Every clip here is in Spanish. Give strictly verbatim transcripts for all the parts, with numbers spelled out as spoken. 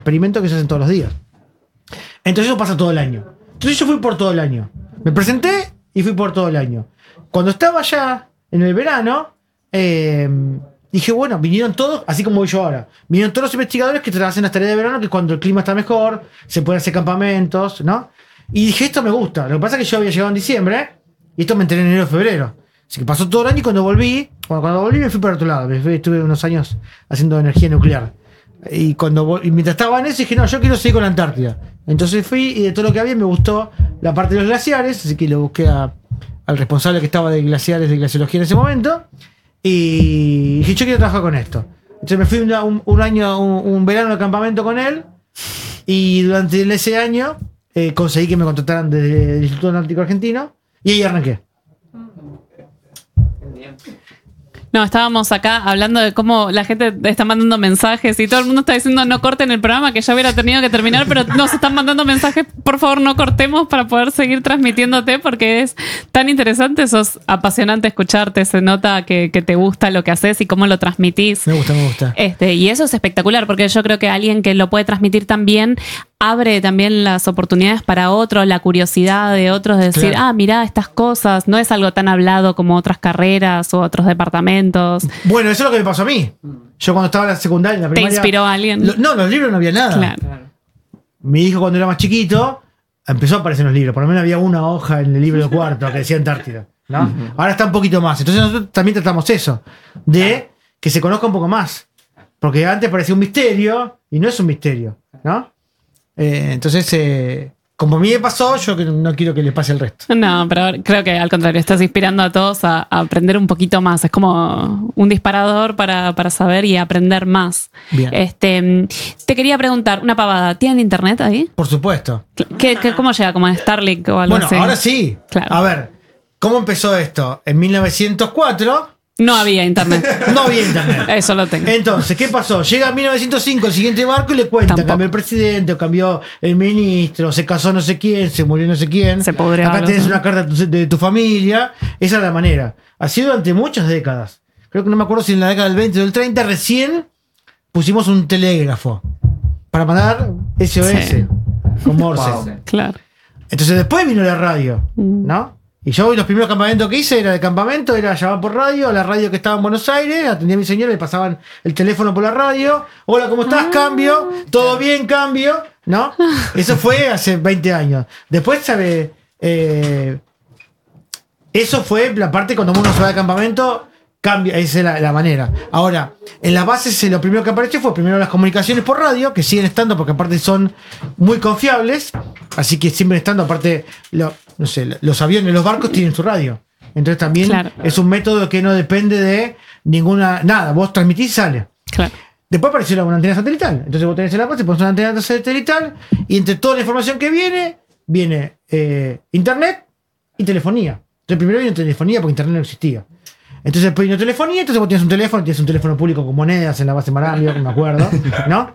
experimentos que se hacen todos los días. Entonces eso pasa todo el año. Entonces yo fui por todo el año. Me presenté y fui por todo el año. Cuando estaba allá, en el verano, eh, dije, bueno, vinieron todos, así como voy yo ahora. Vinieron todos los investigadores que hacen las tareas de verano, que cuando el clima está mejor, se pueden hacer campamentos, ¿no? Y dije, esto me gusta. Lo que pasa es que yo había llegado en diciembre y esto me enteré en enero o febrero. Así que pasó todo el año y cuando volví, bueno, cuando volví me fui para otro lado. Me fui, estuve unos años haciendo energía nuclear. Y, cuando, y mientras estaba en eso dije, no, yo quiero seguir con la Antártida. Entonces fui y de todo lo que había me gustó la parte de los glaciares, así que lo busqué a, al responsable que estaba de glaciares, de glaciología en ese momento. Y dije, yo quiero trabajar con esto. Entonces me fui una, un, un año, un, un verano de campamento con él. Y durante ese año eh, conseguí que me contrataran desde el Instituto Náutico Argentino. Y ahí arranqué. No, estábamos acá hablando de cómo la gente está mandando mensajes y todo el mundo está diciendo no corten el programa, que ya hubiera tenido que terminar, pero nos están mandando mensajes, por favor no cortemos para poder seguir transmitiéndote porque es tan interesante, sos apasionante escucharte, se nota que, que te gusta lo que haces y cómo lo transmitís. Me gusta, me gusta. Este, y eso es espectacular porque yo creo que alguien que lo puede transmitir tan bien abre también las oportunidades para otros, la curiosidad de otros de decir, claro. ah, mirá estas cosas, no es algo tan hablado como otras carreras o otros departamentos. Bueno, eso es lo que me pasó a mí. Yo cuando estaba en la secundaria, en la primaria... ¿Te inspiró a alguien? Lo, no, los libros no había nada. Claro. Mi hijo cuando era más chiquito empezó a aparecer en los libros. Por lo menos había una hoja en el libro de cuarto que decía Antártida, ¿no? Uh-huh. Ahora está un poquito más. Entonces nosotros también tratamos eso, de que se conozca un poco más. Porque antes parecía un misterio y no es un misterio, ¿no? Eh, entonces, eh, como a mí me pasó, yo no quiero que le pase al resto. No, pero creo que al contrario, estás inspirando a todos a, a aprender un poquito más. Es como un disparador para, para saber y aprender más. Bien. Este, te quería preguntar, una pavada, ¿tienen internet ahí? Por supuesto. ¿Qué, qué, ¿Cómo llega? ¿Como en Starlink o algo bueno, así? Bueno, ahora sí. Claro. A ver, ¿cómo empezó esto? En mil novecientos cuatro... No había internet. No había internet. Eso lo tengo. Entonces, ¿qué pasó? Llega en mil novecientos cinco el siguiente barco y le cuenta, Tampoco. cambió el presidente, o cambió el ministro, se casó no sé quién, se murió no sé quién. Se podría Acá tenés una carta de tu, de tu familia. Esa es la manera. Así durante muchas décadas. Creo que no me acuerdo si en la década del veinte o del treinta recién pusimos un telégrafo para mandar S O S sí. con Morse. Wow. Claro. Entonces después vino la radio, ¿no? Y yo los primeros campamentos que hice era de campamento, era llamar por radio, a la radio que estaba en Buenos Aires, atendía a mi señora, le pasaban el teléfono por la radio. Hola, ¿cómo estás? Cambio. ¿Todo bien? Cambio. ¿No? Eso fue hace veinte años. Después, ¿sabe? Eh, eso fue la parte cuando uno se va de campamento, cambia, esa es la, la manera. Ahora, en las bases lo primero que apareció fue primero las comunicaciones por radio, que siguen estando porque aparte son muy confiables, así que siguen estando, aparte, lo, no sé, los aviones, los barcos tienen su radio. Entonces también claro. es un método que no depende de ninguna, nada, vos transmitís y sale. Claro. Después apareció una antena satelital. Entonces vos tenés en la base, pones una antena satelital y entre toda la información que viene, viene eh, internet y telefonía. Entonces primero vino telefonía porque internet no existía. Entonces después vino telefonía, entonces vos tienes un teléfono, tienes un teléfono público con monedas en la base Marambio, me acuerdo, ¿no?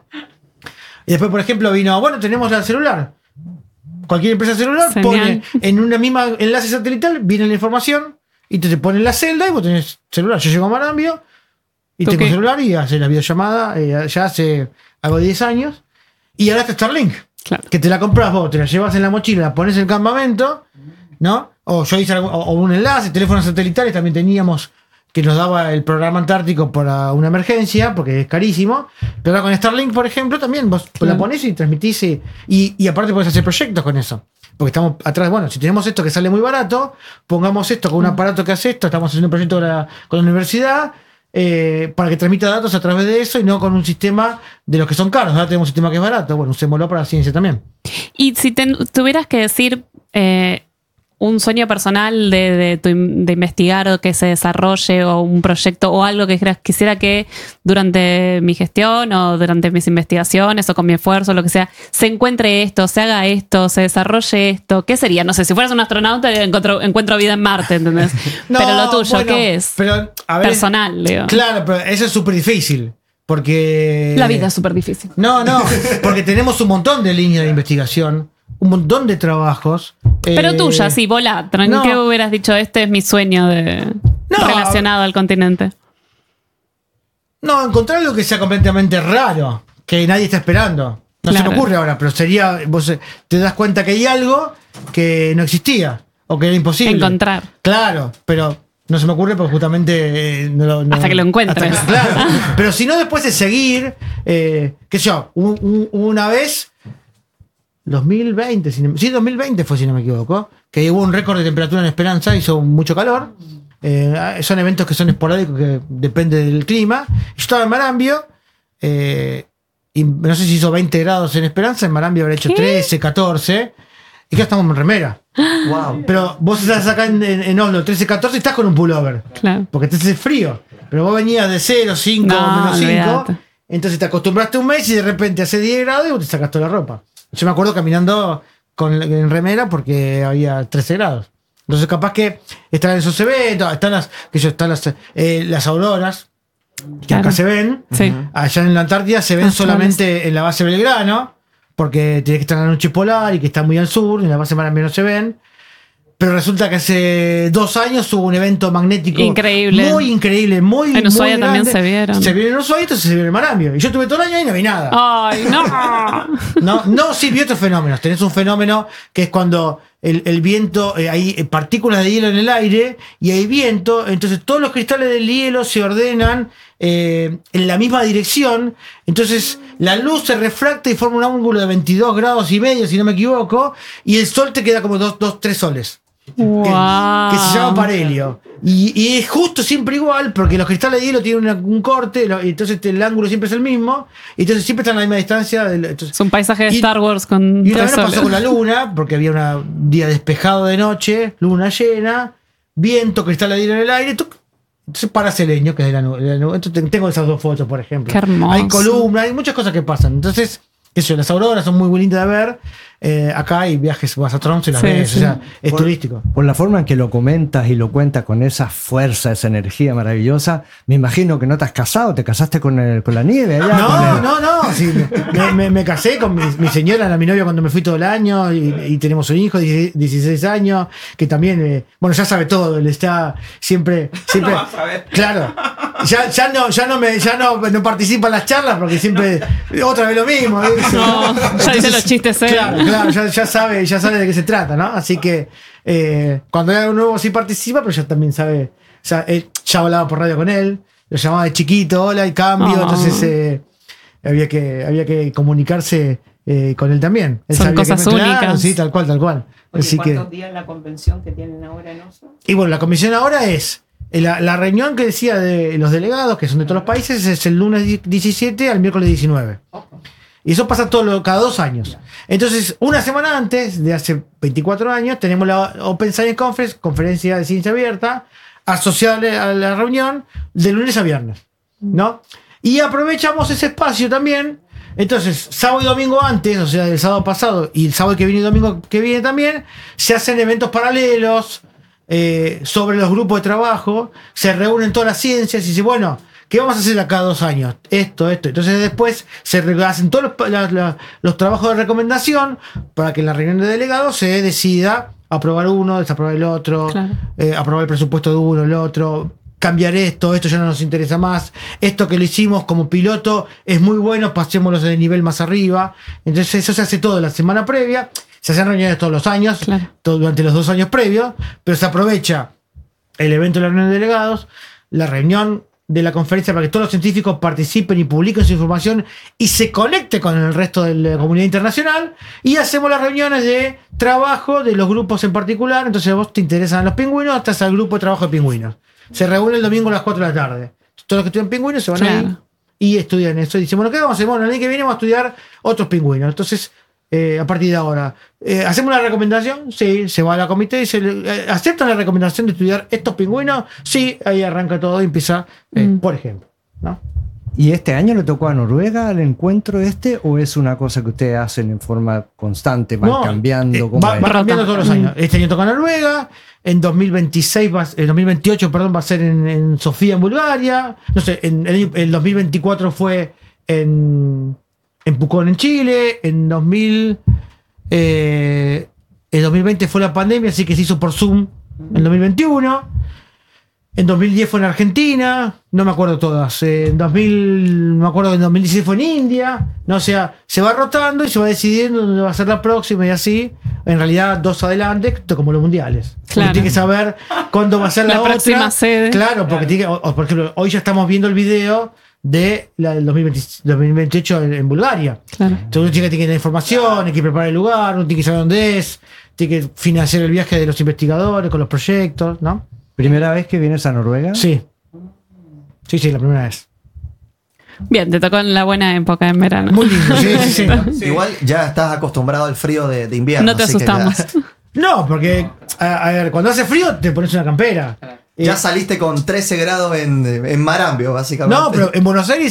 Y después, por ejemplo, vino, bueno, tenemos el celular. Cualquier empresa celular Señal. pone en una misma enlace satelital, viene la información y te, te pone la celda y vos tenés celular. Yo llego a Marambio y tengo okay. celular y hace la videollamada eh, ya hace algo de diez años. Y ahora está Starlink, claro. que te la compras vos, te la llevas en la mochila, la pones en el campamento, ¿no? O yo hice algún, o, o un enlace, teléfonos satelitales también teníamos que nos daba el programa antártico para una emergencia, porque es carísimo. Pero ahora con Starlink, por ejemplo, también vos claro. la ponés y transmitís y, y, y aparte podés hacer proyectos con eso. Porque estamos atrás, bueno, si tenemos esto que sale muy barato, pongamos esto con un aparato que hace esto, estamos haciendo un proyecto con la, con la universidad, eh, para que transmita datos a través de eso y no con un sistema de los que son caros. Ahora tenemos un sistema que es barato, bueno, usémoslo para la ciencia también. Y si te, tuvieras que decir... Eh, un sueño personal de, de, de, de investigar o que se desarrolle o un proyecto o algo que quisiera que durante mi gestión o durante mis investigaciones o con mi esfuerzo, lo que sea, se encuentre esto, se haga esto, se desarrolle esto, ¿qué sería? No sé, si fueras un astronauta encuentro, encuentro vida en Marte, ¿entendés? No, pero lo tuyo, bueno, ¿qué es? Pero, a ver, personal, digo. Claro, pero eso es súper difícil. Porque... La vida es súper difícil. No, no, porque tenemos un montón de líneas de investigación, un montón de trabajos. Pero eh, tuya, sí, volá. No. ¿Qué hubieras dicho? Este es mi sueño de no, relacionado al continente. No, encontrar algo que sea completamente raro, que nadie está esperando. No Claro. se me ocurre ahora, pero sería, vos eh, te das cuenta que hay algo que no existía o que era imposible. Encontrar. Claro, pero no se me ocurre porque justamente eh, no, lo- no- Hasta que lo encuentres. hasta que- claro. Pero si no, después de seguir, eh, qué sé yo, un- un- una vez, dos mil veinte, si no- sí, dos mil veinte fue si no me equivoco, que hubo un récord de temperatura en Esperanza, hizo mucho calor. Eh, son eventos que son esporádicos, que depende del clima. Yo estaba en Marambio, eh, y no sé si hizo veinte grados en Esperanza, en Marambio habrá hecho ¿Qué? trece, catorce, y que estamos en remera. Wow. Pero vos estás acá en, en, en Oslo, trece, catorce, y estás con un pullover. Claro. Porque te hace frío. Pero vos venías de cero, cinco, No, menos cinco. olvídate. Entonces te acostumbraste un mes y de repente hace diez grados y vos te sacas toda la ropa. Yo me acuerdo caminando con, en remera porque había trece grados. Entonces capaz que están en esos eventos, están las, que yo, están las, eh, las auroras, que Claro. acá se ven. Sí. Allá en la Antártida se ven Astrales. solamente en la base Belgrano, porque tiene que estar en la noche polar y que está muy al sur, en la base Marambio no se ven. Pero resulta que hace dos años hubo un evento magnético Increíble. muy increíble, muy En muy Ushuaia también grande. se vieron. Se vieron en Ushuaia, entonces se vieron en Marambio. Y yo tuve todo el año y no vi nada. Ay, no. No, no, sí, vi otros fenómenos. Tenés un fenómeno que es cuando el, el viento, eh, hay partículas de hielo en el aire y hay viento, entonces todos los cristales del hielo se ordenan eh, en la misma dirección, entonces la luz se refracta y forma un ángulo de veintidós grados y medio, si no me equivoco, y el sol te queda como dos, dos tres soles. Wow. Que, que se llama parhelio. Y, y es justo siempre igual, porque los cristales de hielo tienen una- un corte, lo- y entonces el ángulo siempre es el mismo, y entonces siempre están a la misma distancia. del- entonces- Es un paisaje de Y- Star Wars con y una tres vez nos pasó soles. con la luna, porque había una- un día despejado de noche, luna llena, viento, cristal de hielo en el aire. tuc, Entonces para Seleño, que es de la nube. de la nube. Entonces tengo esas dos fotos, por ejemplo. Qué hermoso. Hay columnas, hay muchas cosas que pasan. Entonces, qué sé yo, las auroras son muy lindas de ver. Eh, acá hay viajes, vas a Tromsø y las Sí, ves, sí. o sea, es Por- turístico. Por la forma en que lo comentas y lo cuentas con esa fuerza, esa energía maravillosa, me imagino que no te has casado, te casaste con, el- con la nieve allá. No, con el- no, no. Sí, me, me- me casé con mi, mi señora, era mi novia cuando me fui todo el año, y, y tenemos un hijo de dieciséis años, que también, eh, bueno, ya sabe todo, él está siempre, siempre. No vas a ver. Claro. Ya, ya no, ya no me, ya no, no participa en las charlas porque siempre otra vez lo mismo. dice, No, ya dice los chistes él. Claro, claro, ya, ya sabe, ya sabe de qué se trata, ¿no? Así que eh, cuando hay algo nuevo sí participa, pero ya también sabe. Ya, eh, ya hablaba por radio con él, lo llamaba de chiquito, hola, y cambio, Oh. entonces eh, había que, había que comunicarse eh, con él también. Él Son sabía que cosas me- claro, únicas. sí, tal cual, tal cual. Oye, Así que, ¿cuántos días la convención que tienen ahora en Oslo? y bueno, la comisión ahora es eh, la, la reunión que decía de los delegados, que son de todos los países, es el lunes diecisiete al miércoles diecinueve. Y eso pasa todo lo- cada dos años. Entonces, una semana antes, de hace veinticuatro años, tenemos la Open Science Conference, conferencia de ciencia abierta, asociada a la reunión de lunes a viernes, ¿no? Y aprovechamos ese espacio también. Entonces, sábado y domingo antes, o sea, el sábado pasado y el sábado que viene y el domingo que viene también, se hacen eventos paralelos eh, sobre los grupos de trabajo, se reúnen todas las ciencias y dice, bueno, ¿qué vamos a hacer acá dos años? Esto, esto. Entonces después se re- hacen todos los, la- la- los trabajos de recomendación para que en la reunión de delegados se decida aprobar uno, desaprobar el otro, Claro. eh, aprobar el presupuesto de uno, el otro, cambiar esto, esto ya no nos interesa más, esto que lo hicimos como piloto es muy bueno, pasémoslo de nivel más arriba. Entonces eso se hace todo la semana previa, se hacen reuniones todos los años, Claro. todo, durante los dos años previos, pero se aprovecha el evento de la reunión de delegados, la reunión de la conferencia para que todos los científicos participen y publiquen su información y se conecte con el resto de la comunidad internacional, y hacemos las reuniones de trabajo de los grupos en particular. Entonces a vos te interesan los pingüinos, estás al grupo de trabajo de pingüinos. Se reúne el domingo a las cuatro de la tarde. Todos los que estudian pingüinos se van Claro. ahí y estudian eso. Y dicen, bueno, ¿qué vamos a hacer? Bueno, el año que viene vamos a estudiar otros pingüinos. Entonces, eh, a partir de ahora, eh, ¿hacemos una recomendación? Sí, se va a la comité y se le- eh, ¿aceptan la recomendación de estudiar estos pingüinos? Sí, ahí arranca todo y empieza, eh, Mm. por ejemplo, ¿no? ¿Y este año le tocó a Noruega el encuentro este o es una cosa que ustedes hacen en forma constante, van No, cambiando? eh, ¿Cómo va, es? va cambiando Rota. todos los años. Este año toca Noruega, en dos mil veintiséis, va, en dos mil veintiocho, perdón, va a ser en, en Sofía, en Bulgaria. No sé, en el, el dos mil veinticuatro fue en, en Pucón, en Chile. En dos mil, eh, el dos mil veinte fue la pandemia, así que se hizo por Zoom en dos mil veintiuno. En dos mil diez fue en Argentina, no me acuerdo todas. Eh, en dos mil, no me acuerdo que en dos mil dieciséis fue en India. No, o sea, se va rotando y se va decidiendo dónde va a ser la próxima y así. En realidad, dos adelante, como los mundiales. Claro. Tiene que saber cuándo va a ser la, La otra. próxima sede. Claro, porque tiene que, o, o, por ejemplo, hoy ya estamos viendo el video de la del dos mil veinte, dos mil veintiocho en, en Bulgaria. Claro. Entonces uno tiene que tener información, hay que preparar el lugar, uno tiene que saber dónde es, tiene que financiar el viaje de los investigadores con los proyectos, ¿no? ¿Primera vez que vienes a Noruega? Sí. Sí, sí, la primera vez. Bien, te tocó en la buena época en verano. Muy lindo, sí, sí, sí. Sí. Igual ya estás acostumbrado al frío de, de invierno. No te así que ya- asustamos. No, porque, a, a ver, cuando hace frío te pones una campera. Ya, Eh, saliste con trece grados en, en Marambio, básicamente. No, pero en Buenos Aires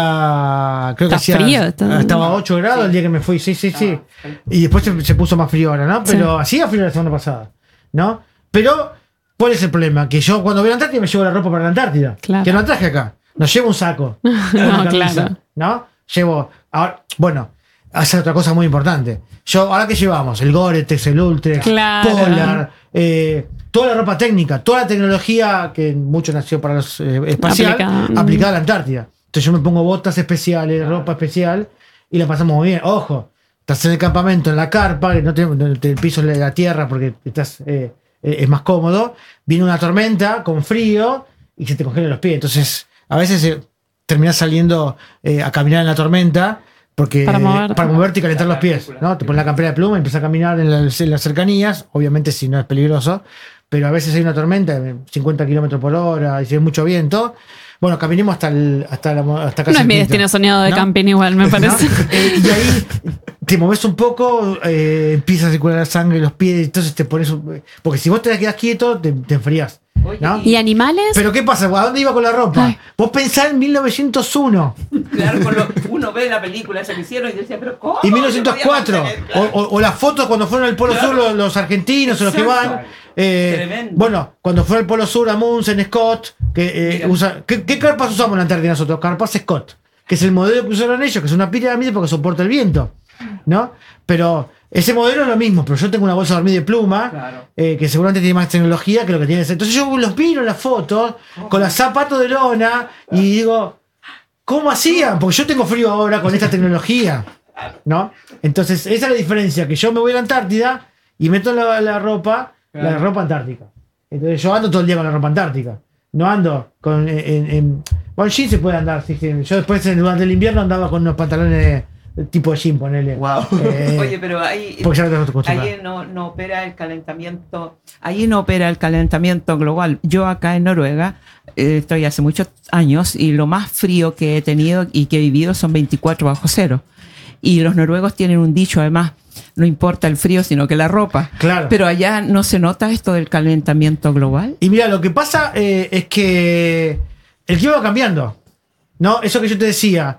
hacía. Creo que Está hacía. frío, está- Estaba a ocho grados el día que me fui, sí, sí, sí. Y después se, se puso más frío ahora, ¿no? Pero hacía frío la semana pasada, ¿no? Pero, ¿cuál es el problema? Que yo cuando voy a la Antártida me llevo la ropa para la Antártida. Claro. Que no la traje acá. No llevo un saco. No, una camisa, claro. ¿no? Llevo. Ahora, bueno, hacer otra cosa muy importante. Yo, ¿ahora qué llevamos? El Gore-Tex, el Ultrex, Claro. Polar, eh, toda la ropa técnica, toda la tecnología que mucho nació para los eh, espacial, Aplicada. aplicada a la Antártida. Entonces yo me pongo botas especiales, ropa especial y la pasamos muy bien. Ojo, estás en el campamento, en la carpa, que no te, no te- el piso es la tierra porque estás, eh, eh, es más cómodo. Viene una tormenta con frío y se te congelan los pies. Entonces, a veces eh, terminás saliendo eh, a caminar en la tormenta porque, Para moverte. para moverte y calentar los pies, ¿no? Te pones la campera de pluma y empiezas a caminar en las, en las cercanías, obviamente si no es peligroso, pero a veces hay una tormenta de cincuenta kilómetros por hora y si hay mucho viento. Bueno, caminemos hasta, el, hasta, la, hasta No casa es mi Quinta, destino soñado de ¿no? camping igual, me ¿No? parece. Eh, y ahí te moves un poco, eh, empieza a circular la sangre en los pies, entonces te pones. un- Porque si vos te quedás quieto, te, te enfrías. Oye, ¿no? ¿Y animales? Pero ¿qué pasa? ¿A dónde iba con la ropa? Ay. Vos pensás en mil novecientos uno Claro, con lo- uno ve la película esa que hicieron y decía, pero ¿cómo? y se mil novecientos cuatro. podía mantener? O, o- o las fotos cuando fueron al Polo Claro. Sur los, los argentinos o los que Exacto. van. eh, Tremendo. bueno, cuando fue al Polo Sur Amundsen, Scott, que eh, Mira. usa, ¿qué, ¿qué carpas usamos en la Antártida nosotros? Carpas Scott, que es el modelo que usaron ellos, que es una pirámide porque soporta el viento, ¿no? Pero ese modelo es lo mismo, pero yo tengo una bolsa de dormir de pluma, Claro. eh, que seguramente tiene más tecnología que lo que tiene ese. Entonces yo los miro en las fotos con los zapatos de lona y digo, ¿cómo hacían? Porque yo tengo frío ahora con esta tecnología, ¿no? Entonces esa es la diferencia, que yo me voy a la Antártida y meto la, la ropa, la Claro. ropa antártica. Entonces yo ando todo el día con la ropa antártica. No ando con... En, en, bueno, en jean se puede andar, sí, sí. Yo después en- durante el invierno andaba con unos pantalones tipo jean, ponele. Wow. Eh, Oye, pero ahí, porque ya no tengo acostumbrado. ahí no, no opera el calentamiento, ahí no opera el calentamiento global. Yo acá en Noruega eh, estoy hace muchos años y lo más frío que he tenido y que he vivido son veinticuatro bajo cero. Y los noruegos tienen un dicho, además, no importa el frío, sino que la ropa. Claro. Pero allá no se nota esto del calentamiento global. Y mira, lo que pasa eh, es que el clima va cambiando. ¿No? Eso que yo te decía.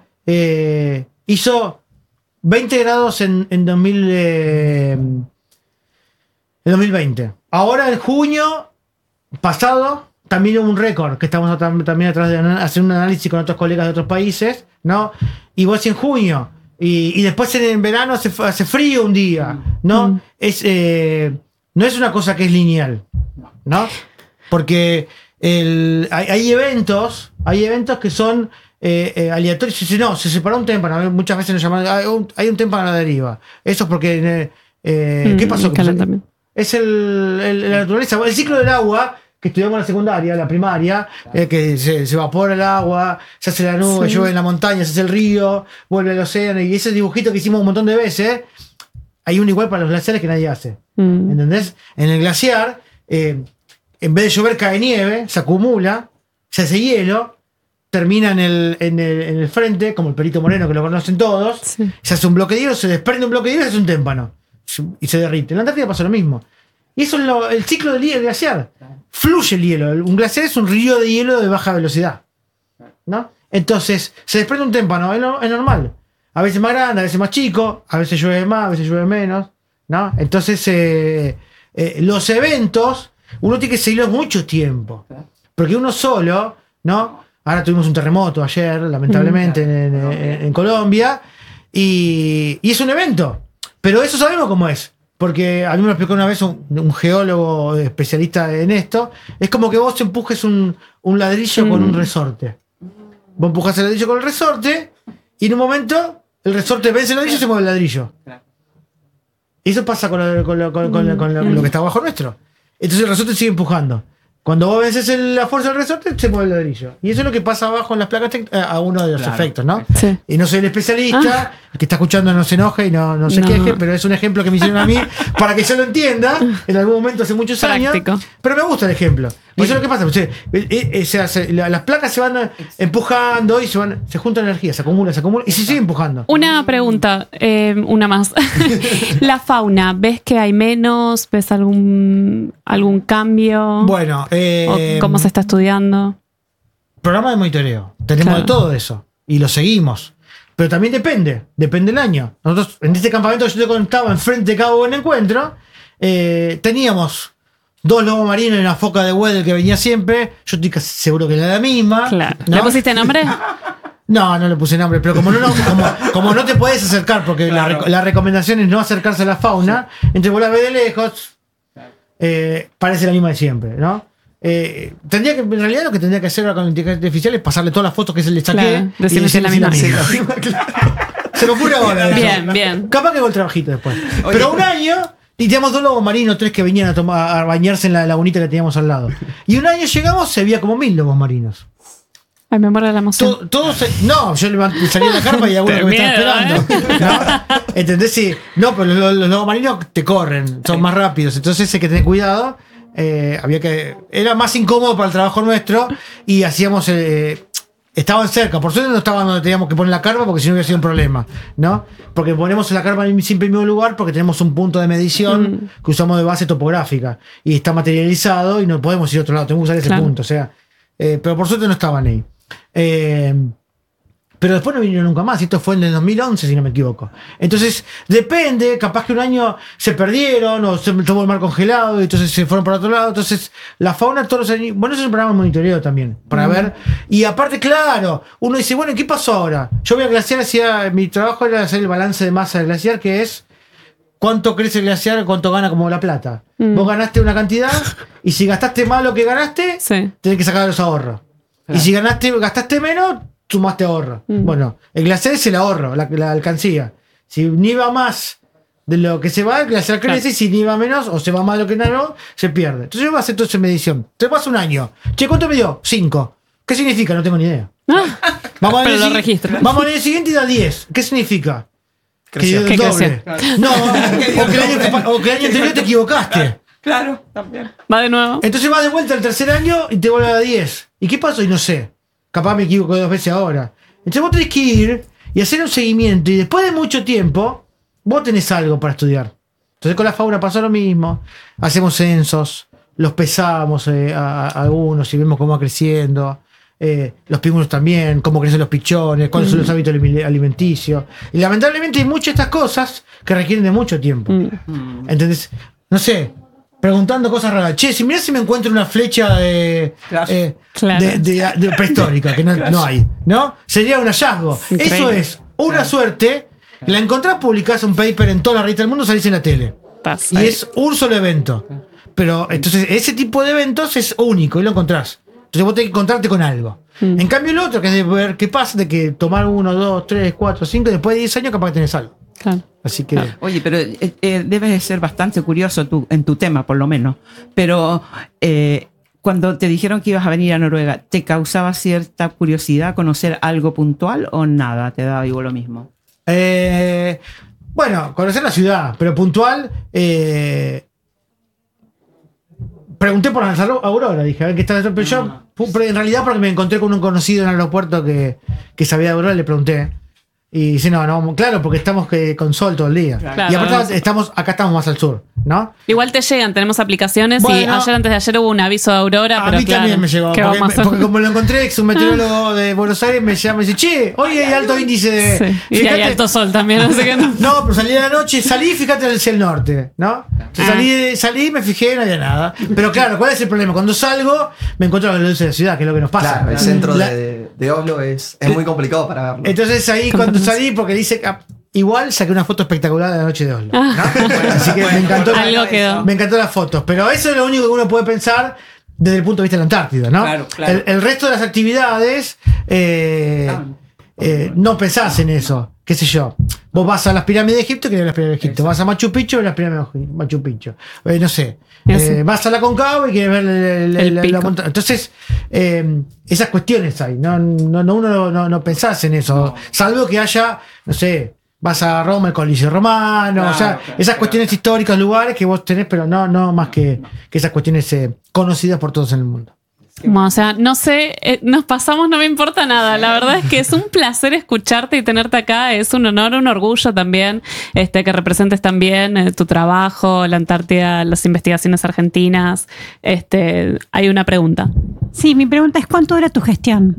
eh, hizo veinte grados en, en, dos mil, eh, en dos mil veinte. Ahora en junio pasado también hubo un récord, que estamos tam- también atrás de ana- hacer un análisis con otros colegas de otros países, ¿no? Y vos en junio. Y, y después en, en verano hace, f- hace frío un día, ¿no? Mm. Es, eh, no es una cosa que es lineal, ¿no? Porque el, hay, hay eventos, hay eventos que son eh, eh, aleatorios. Si no, se separó un témpano, muchas veces nos llaman, hay un, hay un témpano a la deriva. Eso es porque, eh, eh, ¿qué Mm, pasó? el calentamiento. Es el, el- la naturaleza, el ciclo del agua que estudiamos en la secundaria, la primaria, eh, que se, se evapora el agua, se hace la nube, Sí. llueve en la montaña, se hace el río, vuelve al océano, y ese dibujito que hicimos un montón de veces, hay uno igual para los glaciares que nadie hace. Mm. ¿Entendés? En el glaciar, eh, en vez de llover cae nieve, se acumula, se hace hielo, termina en el, en el, en el frente, como el Perito Moreno que lo conocen todos, Sí. se hace un bloque de hielo, se desprende un bloque de hielo y se hace un témpano. Y se derrite. En la Antártida pasa lo mismo. Y eso es lo- el ciclo del hielo glaciar. Fluye el hielo. Un glaciar es un río de hielo de baja velocidad, ¿no? Entonces, se desprende un témpano, es, no- es normal. A veces más grande, a veces más chico, a veces llueve más, a veces llueve menos, ¿no? Entonces, eh, eh, los eventos, uno tiene que seguirlos mucho tiempo. Porque uno solo, ¿no? Ahora tuvimos un terremoto ayer, lamentablemente, en, en- en Colombia, y, y es un evento. Pero eso sabemos cómo es. porque a mí me lo explicó una vez un, un geólogo especialista en esto. Es como que vos empujes un, un ladrillo mm. con un resorte. Vos empujás el ladrillo con el resorte y en un momento el resorte vence el ladrillo y se mueve el ladrillo. Y eso pasa con, lo, con, lo, con, con, lo, con lo, lo que está abajo nuestro. Entonces el resorte sigue empujando. Cuando vos vences el, la fuerza del resorte, se mueve el ladrillo. Y eso es lo que pasa abajo en las placas técnicas, a uno de los claro. efectos, ¿no? Sí. Y no soy el especialista, ah. el que está escuchando no se enoje y no, no se no. queje, pero es un ejemplo que me hicieron a mí para que yo lo entienda en algún momento hace muchos Práctico. años. Pero me gusta el ejemplo. Y Oye. eso es lo que pasa. O sea, eh, eh, se hace, la, las placas se van empujando y se van, se junta energía, se acumula, se acumula y se sigue empujando. Una pregunta, eh, una más. La fauna, ¿ves que hay menos? ¿Ves algún, algún cambio? Bueno, eh, ¿cómo se está estudiando? Programa de monitoreo. Tenemos claro. de todo eso. Y lo seguimos. Pero también depende. Depende del año. Nosotros, en este campamento que yo te contaba, enfrente de Cabo Buen Encuentro, eh, teníamos dos lobos marinos y una foca de Weddell que venía siempre. Yo estoy casi seguro que era la misma. Claro. ¿No? ¿Le pusiste nombre? No, no le puse nombre, pero como no, no, como, como no te podés acercar, porque claro. la, la recomendación es no acercarse a la fauna, sí. entonces vos la ves de lejos, eh, parece la misma de siempre, ¿no? Eh, tendría que, en realidad lo que tendría que hacer ahora con la inteligencia artificial es pasarle todas las fotos que se le saqué claro, y decirle la misma. Sí, la misma claro. Se me ocurre ahora. Bien, eso. bien. Capaz que hago el trabajito después. Oye. Pero un año, y teníamos dos lobos marinos, tres que venían a, tomar, a bañarse en la lagunita que teníamos al lado. Y un año llegamos, se veía como mil lobos marinos. Ay, me muero de la emoción. Todo, todo se, no, yo le salí de la carpa y alguno que me estaba esperando. ¿eh? ¿No? ¿Entendés? Sí. No, pero los, los lobos marinos te corren, son más rápidos. Entonces hay que tener cuidado. Eh, había que Era más incómodo para el trabajo nuestro y hacíamos. Eh, estaban cerca. Por suerte no estaban donde teníamos que poner la carpa porque si no hubiera sido un problema, ¿no? Porque ponemos la carpa siempre en el mismo lugar porque tenemos un punto de medición mm. que usamos de base topográfica y está materializado y no podemos ir a otro lado. Tenemos que usar ese claro. punto. O sea, eh, pero por suerte no estaban ahí. Eh, pero después no vinieron nunca más. Esto fue en el dos mil once, si no me equivoco. Entonces, depende. Capaz que un año se perdieron o se tomó el mar congelado y entonces se fueron para otro lado. Entonces, la fauna todos los años. Bueno, eso es un programa de monitoreo también. Para mm. ver. Y aparte, claro, uno dice, bueno, ¿qué pasó ahora? Yo voy a glaciar, hacía. Mi trabajo era hacer el balance de masa del glaciar, que es cuánto crece el glaciar, cuánto gana como la plata. Mm. Vos ganaste una cantidad y si gastaste más lo que ganaste, sí. tenés que sacar los ahorros. Claro. Y si ganaste, gastaste menos, sumaste ahorro. Mm. Bueno, el glaciar es el ahorro, la, la alcancía. Si ni va más de lo que se va, el glaciar crece, claro. y si ni va menos, o se va más de lo que no, se pierde. Entonces yo voy a hacer toda esa medición. Te pasa un año. Che, ¿cuánto me dio? Cinco. ¿Qué significa? No tengo ni idea. Ah, vamos pero a lo registro. Vamos al año siguiente y da diez. ¿Qué significa? Creció. Que dio el doble. Claro. No, o que, el año, o que el año anterior te equivocaste. Claro, también. Va de nuevo. Entonces vas de vuelta al tercer año y te vuelve a dar diez. ¿Y qué pasó? Y no sé. Capaz me equivoco dos veces ahora. Entonces vos tenés que ir y hacer un seguimiento. Y después de mucho tiempo, vos tenés algo para estudiar. Entonces con la fauna pasó lo mismo. Hacemos censos, los pesamos eh, a, a algunos y vemos cómo va creciendo. Eh, los pingüinos también, cómo crecen los pichones, cuáles mm. son los hábitos alimenticios. Y lamentablemente hay muchas de estas cosas que requieren de mucho tiempo. Mm. Entonces, no sé, preguntando cosas raras. Che, si mirá si me encuentro una flecha de, claro. Eh, claro. de, de, de prehistórica, que no, claro. no hay, ¿no? Sería un hallazgo. Increíble. Eso es una claro. suerte. La encontrás, publicás un paper en toda la revista del mundo, salís en la tele. Pasa. Y ahí. Es un solo evento. Pero entonces ese tipo de eventos es único y lo encontrás. Entonces vos tenés que encontrarte con algo. Mm. En cambio el otro, que es de ver qué pasa, de que tomar uno, dos, tres, cuatro, cinco, después de diez años capaz que tenés algo. Claro. Así que... Ah, oye, pero eh, eh, debes de ser bastante curioso tú, en tu tema, por lo menos. Pero eh, cuando te dijeron que ibas a venir a Noruega, ¿te causaba cierta curiosidad conocer algo puntual o nada? ¿Te daba igual lo mismo? Eh, bueno, conocer la ciudad, pero puntual... Eh, pregunté por Aurora, dije, a ver qué está dentro. Pero yo, en realidad, porque me encontré con un conocido en el aeropuerto que, que sabía de Aurora, le pregunté. Y dice, no, no, claro, porque estamos que, con sol todo el día. Claro. Y aparte, estamos, acá estamos más al sur, ¿no? Igual te llegan, tenemos aplicaciones bueno, y ayer, antes de ayer, hubo un aviso de Aurora. A pero mí claro, también me llegó. Porque, me, porque como lo encontré, es un meteorólogo ah. de Buenos Aires, me llama y dice, che, hoy hay alto índice de. Sí. Y fíjate, hay alto sol también, no sé qué. No, no pero salí de la noche, salí, fíjate hacia el norte, ¿no? Entonces, ah. salí, salí, me fijé, no había nada. Pero claro, ¿cuál es el problema? Cuando salgo, me encuentro con la luz de la ciudad, que es lo que nos pasa. Claro, el centro la, de, de Oslo es, es muy complicado para verlo. Entonces ahí, cuando salí, porque dice. igual saqué una foto espectacular de la noche de Oslo. Ah. ¿no? Así que me encantó, Algo quedó. me encantó las fotos. Pero eso es lo único que uno puede pensar desde el punto de vista de la Antártida, ¿no? Claro, claro. El, el resto de las actividades eh, eh, no pensás en eso. ¿Qué sé yo? Vos vas a las pirámides de Egipto, que las pirámides de Egipto. Vas a Machu Picchu, que las pirámides de Machu Picchu. Eh, no sé. Eh, vas a la Concagua y quieres ver el, el, El la, pico. la montaña. Entonces, eh, esas cuestiones hay. No, no, no, uno no, no, no pensás en eso. No. Salvo que haya, no sé, vas a Roma, el Coliseo Romano. Claro, o sea, claro, esas claro. cuestiones históricas, lugares que vos tenés, pero no, no más que, que esas cuestiones eh, conocidas por todos en el mundo. O sea, no sé, eh, nos pasamos, no me importa nada. La verdad es que es un placer escucharte y tenerte acá. Es un honor, un orgullo también este, que representes también eh, tu trabajo, la Antártida, las investigaciones argentinas. Este, hay una pregunta. Sí, mi pregunta es: ¿cuánto dura tu gestión?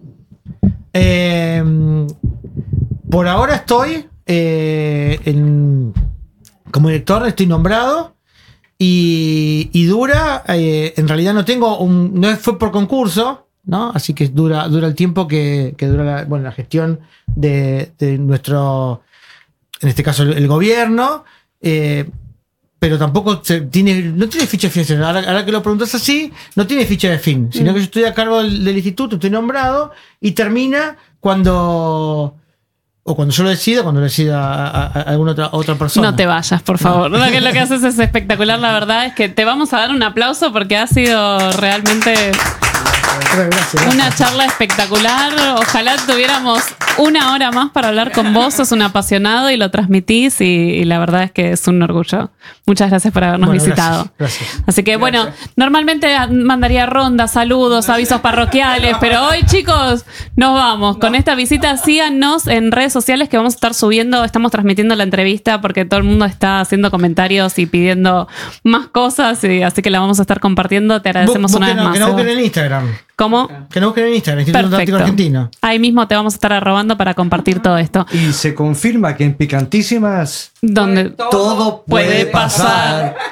Eh, por ahora estoy eh, en, como director, estoy nombrado. Y, y dura, eh, en realidad no tengo un, no fue por concurso, ¿no? Así que dura, dura el tiempo que, que dura la, bueno, la gestión de, de nuestro, en este caso el, el gobierno, eh, pero tampoco se, tiene, no tiene ficha de fin. Ahora, ahora que lo preguntas así, no tiene ficha de fin, sino mm. que yo estoy a cargo del, del instituto, estoy nombrado y termina cuando... O cuando yo lo decida, cuando lo decida a, a alguna otra, otra persona. No te vayas, por favor. No. Lo, que, lo que haces es espectacular, la verdad es que te vamos a dar un aplauso porque ha sido realmente Gracias, gracias. una charla espectacular. Ojalá tuviéramos una hora más para hablar con vos. Sos un apasionado y lo transmitís y, y la verdad es que es un orgullo. Muchas gracias por habernos Bueno, visitado. Gracias, gracias. Así que Gracias. bueno, normalmente mandaría rondas, saludos, avisos parroquiales, pero hoy, chicos, nos vamos. Con esta visita, síganos en redes sociales que vamos a estar subiendo, estamos transmitiendo la entrevista porque todo el mundo está haciendo comentarios y pidiendo más cosas, y así que la vamos a estar compartiendo. Te agradecemos Vos- una vos vez que no, más. que no Seba. busquen en Instagram. ¿Cómo? Que no busquen en Instagram, Instituto Antártico Perfecto. Argentino. Ahí mismo te vamos a estar arrobando para compartir todo esto. Y se confirma que en Picantísimas Donde todo puede pasar.